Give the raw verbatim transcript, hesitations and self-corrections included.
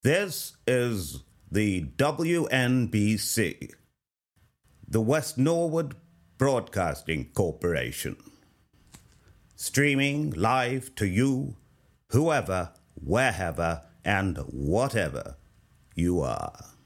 This is the W N B C, the West Norwood Broadcasting Corporation, streaming live to you, whoever, wherever, and whatever you are.